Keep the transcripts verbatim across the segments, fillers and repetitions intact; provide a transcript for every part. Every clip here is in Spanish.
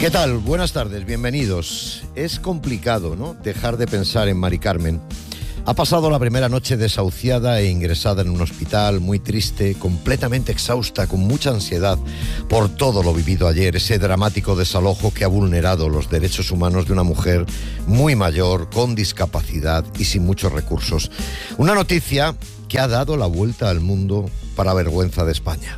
¿Qué tal? Buenas tardes, bienvenidos. Es complicado, ¿no?, dejar de pensar en Mari Carmen. Ha pasado la primera noche desahuciada e ingresada en un hospital, muy triste, completamente exhausta, con mucha ansiedad por todo lo vivido ayer, ese dramático desalojo que ha vulnerado los derechos humanos de una mujer muy mayor, con discapacidad y sin muchos recursos. Una noticia que ha dado la vuelta al mundo para vergüenza de España.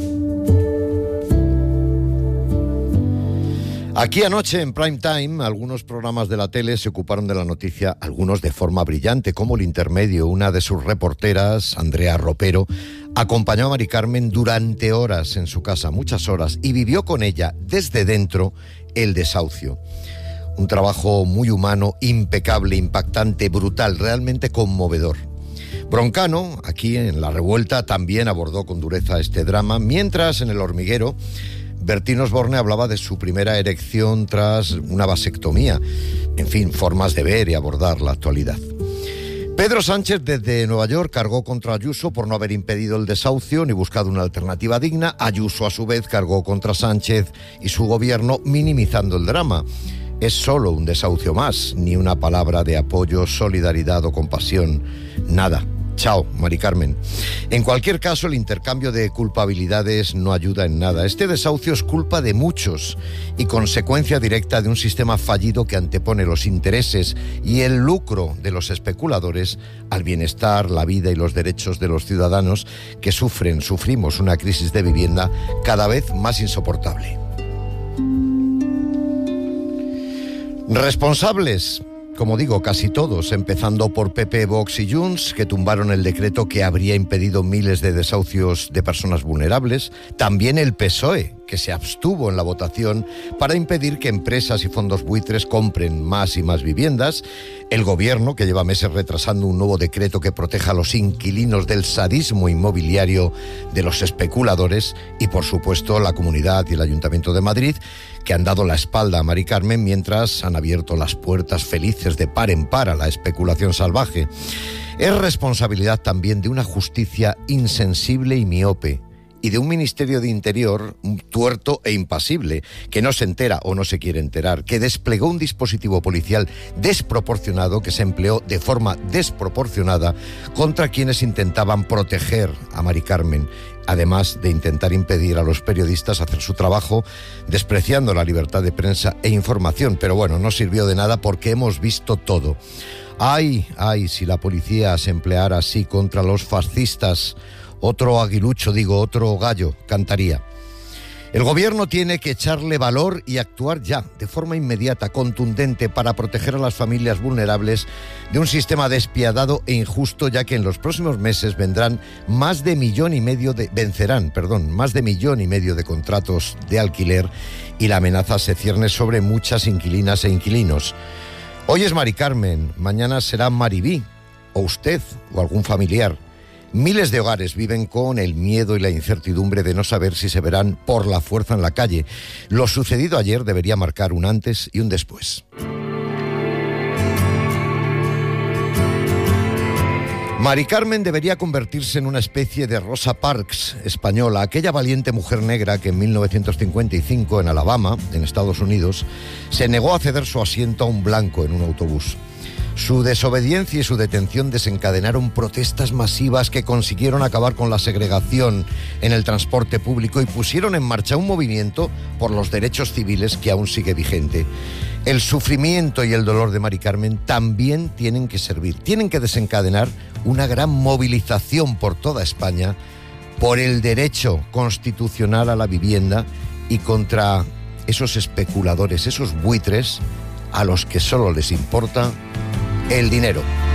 Aquí anoche, en prime time, algunos programas de la tele se ocuparon de la noticia, algunos de forma brillante, como El Intermedio. Una de sus reporteras, Andrea Ropero, acompañó a Mari Carmen durante horas en su casa, muchas horas, y vivió con ella, desde dentro, el desahucio. Un trabajo muy humano, impecable, impactante, brutal, realmente conmovedor. Broncano, aquí en La Revuelta, también abordó con dureza este drama, mientras en El Hormiguero Bertín Osborne hablaba de su primera erección tras una vasectomía. En fin, formas de ver y abordar la actualidad. Pedro Sánchez, desde Nueva York, cargó contra Ayuso por no haber impedido el desahucio ni buscado una alternativa digna. Ayuso, a su vez, cargó contra Sánchez y su gobierno, minimizando el drama. Es solo un desahucio más, ni una palabra de apoyo, solidaridad o compasión. Nada. Chao, Mari Carmen. En cualquier caso, el intercambio de culpabilidades no ayuda en nada. Este desahucio es culpa de muchos y consecuencia directa de un sistema fallido que antepone los intereses y el lucro de los especuladores al bienestar, la vida y los derechos de los ciudadanos que sufren, sufrimos una crisis de vivienda cada vez más insoportable. Responsables, como digo, casi todos, empezando por P P, Vox y Junts, que tumbaron el decreto que habría impedido miles de desahucios de personas vulnerables. También el P S O E, que se abstuvo en la votación para impedir que empresas y fondos buitres compren más y más viviendas. El gobierno, que lleva meses retrasando un nuevo decreto que proteja a los inquilinos del sadismo inmobiliario de los especuladores. Y, por supuesto, la Comunidad y el Ayuntamiento de Madrid, que han dado la espalda a Mari Carmen mientras han abierto las puertas felices de par en par a la especulación salvaje. Es responsabilidad también de una justicia insensible y miope, y de un Ministerio de Interior tuerto e impasible, que no se entera o no se quiere enterar, que desplegó un dispositivo policial desproporcionado, que se empleó de forma desproporcionada contra quienes intentaban proteger a Mari Carmen, además de intentar impedir a los periodistas hacer su trabajo, despreciando la libertad de prensa e información. Pero bueno, no sirvió de nada porque hemos visto todo. Ay, ay, si la policía se empleara así contra los fascistas, otro aguilucho, digo, otro gallo cantaría. El gobierno tiene que echarle valor y actuar ya, de forma inmediata, contundente, para proteger a las familias vulnerables de un sistema despiadado e injusto, ya que en los próximos meses vendrán más de millón y medio de, vencerán, perdón, más de millón y medio de contratos de alquiler y la amenaza se cierne sobre muchas inquilinas e inquilinos. Hoy es Mari Carmen, mañana será Maribí, o usted, o algún familiar. Miles de hogares viven con el miedo y la incertidumbre de no saber si se verán por la fuerza en la calle. Lo sucedido ayer debería marcar un antes y un después. Mari Carmen debería convertirse en una especie de Rosa Parks española, aquella valiente mujer negra que en mil novecientos cincuenta y cinco, en Alabama, en Estados Unidos, se negó a ceder su asiento a un blanco en un autobús. Su desobediencia y su detención desencadenaron protestas masivas que consiguieron acabar con la segregación en el transporte público y pusieron en marcha un movimiento por los derechos civiles que aún sigue vigente. El sufrimiento y el dolor de Mari Carmen también tienen que servir, tienen que desencadenar una gran movilización por toda España por el derecho constitucional a la vivienda y contra esos especuladores, esos buitres a los que solo les importa el dinero.